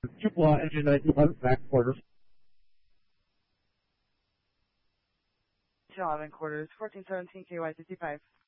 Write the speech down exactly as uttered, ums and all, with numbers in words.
Chippewa Engine ninety-one, back quarters. eleven quarters, fourteen seventeen K Y fifty-five.